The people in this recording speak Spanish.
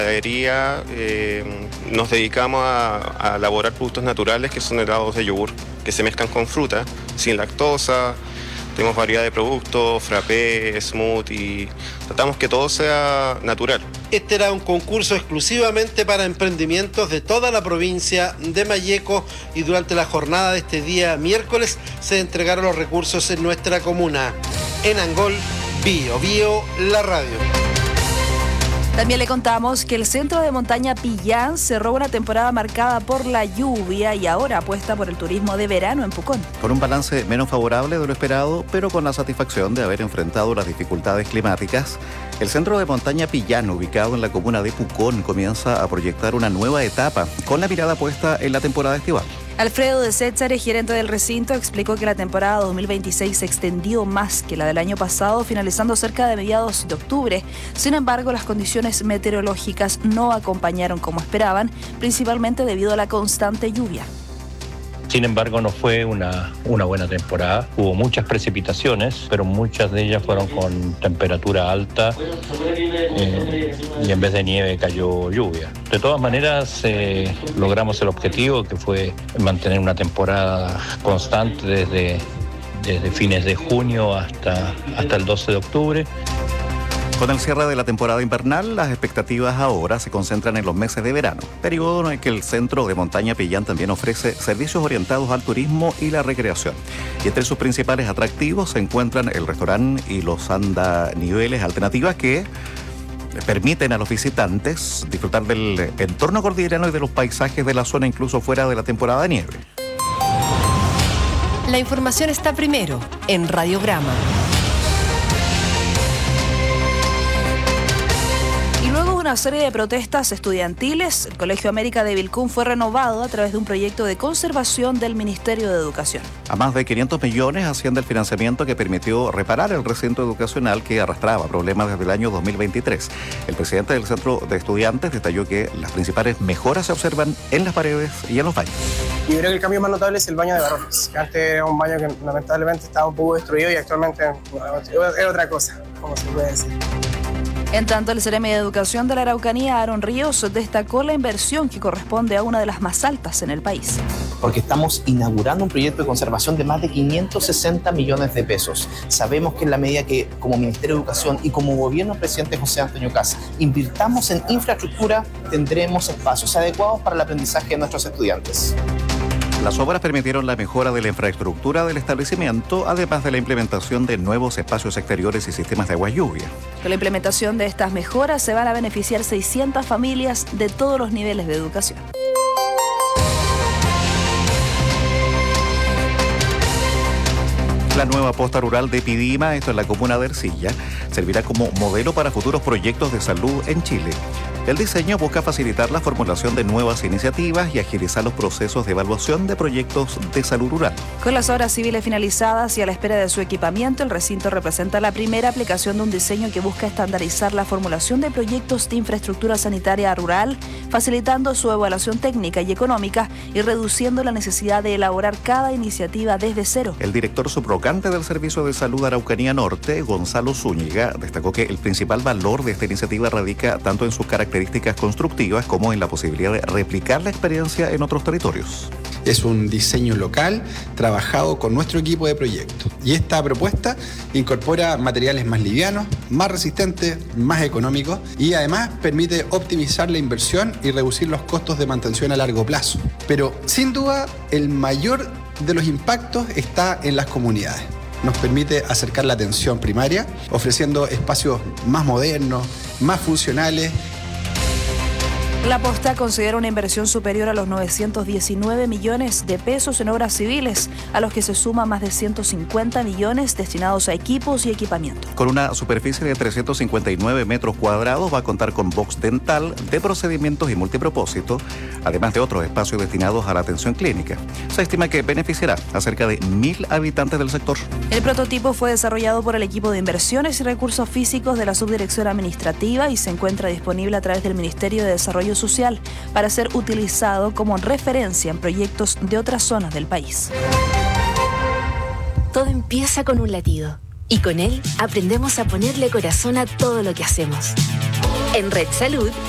ganadería nos dedicamos a elaborar productos naturales que son helados de yogur, que se mezclan con fruta, sin lactosa. Tenemos variedad de productos, frappé, smoothie, tratamos que todo sea natural. Este era un concurso exclusivamente para emprendimientos de toda la provincia de Malleco y durante la jornada de este día miércoles se entregaron los recursos en nuestra comuna. En Angol, Bio Bio, la radio. También le contamos que el centro de montaña Pillán cerró una temporada marcada por la lluvia y ahora apuesta por el turismo de verano en Pucón. Con un balance menos favorable de lo esperado, pero con la satisfacción de haber enfrentado las dificultades climáticas, el centro de montaña Pillán, ubicado en la comuna de Pucón, comienza a proyectar una nueva etapa con la mirada puesta en la temporada estival. Alfredo de Séchare, gerente del recinto, explicó que la temporada 2026 se extendió más que la del año pasado, finalizando cerca de mediados de octubre. Sin embargo, las condiciones meteorológicas no acompañaron como esperaban, principalmente debido a la constante lluvia. Sin embargo, no fue una buena temporada. Hubo muchas precipitaciones, pero muchas de ellas fueron con temperatura alta y en vez de nieve cayó lluvia. De todas maneras, logramos el objetivo, que fue mantener una temporada constante desde fines de junio hasta el 12 de octubre. Con el cierre de la temporada invernal, las expectativas ahora se concentran en los meses de verano, periodo en el que el centro de montaña Pillán también ofrece servicios orientados al turismo y la recreación. Y entre sus principales atractivos se encuentran el restaurante y los andaniveles alternativas que permiten a los visitantes disfrutar del entorno cordillerano y de los paisajes de la zona incluso fuera de la temporada de nieve. La información está primero en Radiograma. Luego de una serie de protestas estudiantiles, el Colegio América de Vilcún fue renovado a través de un proyecto de conservación del Ministerio de Educación. A más de 500 millones asciende el financiamiento que permitió reparar el recinto educacional que arrastraba problemas desde el año 2023. El presidente del Centro de Estudiantes detalló que las principales mejoras se observan en las paredes y en los baños. Yo creo que el cambio más notable es el baño de varones, que antes era un baño que lamentablemente estaba un poco destruido y actualmente es otra cosa, como se puede decir. En tanto, el Ceremi de Educación de la Araucanía, Aaron Ríos, destacó la inversión que corresponde a una de las más altas en el país. Porque estamos inaugurando un proyecto de conservación de más de 560 millones de pesos. Sabemos que en la medida que como Ministerio de Educación y como gobierno del presidente José Antonio Kast invirtamos en infraestructura, tendremos espacios adecuados para el aprendizaje de nuestros estudiantes. Las obras permitieron la mejora de la infraestructura del establecimiento, además de la implementación de nuevos espacios exteriores y sistemas de agua y lluvia. Con la implementación de estas mejoras se van a beneficiar 600 familias de todos los niveles de educación. La nueva posta rural de Pidima, esto en la comuna de Ercilla, servirá como modelo para futuros proyectos de salud en Chile. El diseño busca facilitar la formulación de nuevas iniciativas y agilizar los procesos de evaluación de proyectos de salud rural. Con las obras civiles finalizadas y a la espera de su equipamiento, el recinto representa la primera aplicación de un diseño que busca estandarizar la formulación de proyectos de infraestructura sanitaria rural, facilitando su evaluación técnica y económica y reduciendo la necesidad de elaborar cada iniciativa desde cero. El director subrogante del Servicio de Salud Araucanía Norte, Gonzalo Zúñiga, destacó que el principal valor de esta iniciativa radica tanto en sus características constructivas como en la posibilidad de replicar la experiencia en otros territorios. Es un diseño local trabajado con nuestro equipo de proyecto y esta propuesta incorpora materiales más livianos, más resistentes, más económicos y además permite optimizar la inversión y reducir los costos de mantención a largo plazo. Pero sin duda el mayor de los impactos está en las comunidades. Nos permite acercar la atención primaria, ofreciendo espacios más modernos, más funcionales. La posta considera una inversión superior a los 919 millones de pesos en obras civiles, a los que se suma más de 150 millones destinados a equipos y equipamiento. Con una superficie de 359 metros cuadrados, va a contar con box dental, de procedimientos y multipropósito, además de otros espacios destinados a la atención clínica. Se estima que beneficiará a cerca de 1.000 habitantes del sector. El prototipo fue desarrollado por el equipo de inversiones y recursos físicos de la Subdirección Administrativa y se encuentra disponible a través del Ministerio de Desarrollo Social para ser utilizado como referencia en proyectos de otras zonas del país. Todo empieza con un latido y con él aprendemos a ponerle corazón a todo lo que hacemos. En Red Salud